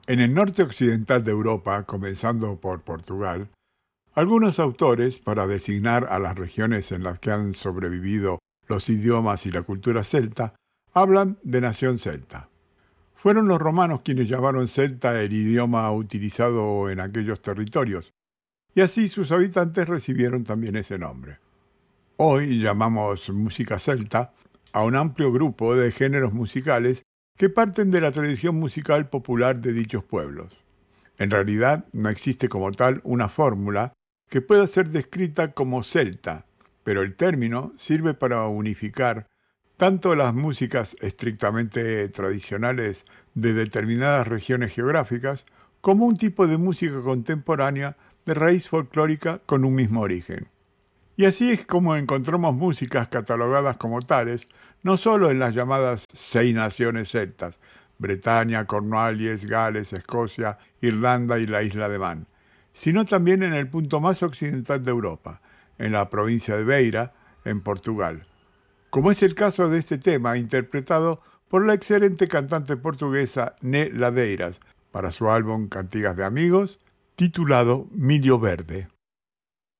En el norte occidental de Europa, comenzando por Portugal, algunos autores, para designar a las regiones en las que han sobrevivido los idiomas y la cultura celta, hablan de nación celta. Fueron los romanos quienes llamaron celta el idioma utilizado en aquellos territorios, y así sus habitantes recibieron también ese nombre. Hoy llamamos música celta a un amplio grupo de géneros musicales que parten de la tradición musical popular de dichos pueblos. En realidad no existe como tal una fórmula que pueda ser descrita como celta, pero el término sirve para unificar tanto las músicas estrictamente tradicionales de determinadas regiones geográficas como un tipo de música contemporánea de raíz folclórica con un mismo origen. Y así es como encontramos músicas catalogadas como tales, no solo en las llamadas 6 naciones celtas, Bretaña, Cornualles, Gales, Escocia, Irlanda y la isla de Man, sino también en el punto más occidental de Europa, en la provincia de Beira, en Portugal, como es el caso de este tema interpretado por la excelente cantante portuguesa Né Ladeiras para su álbum Cantigas de Amigos, titulado Millo Verde.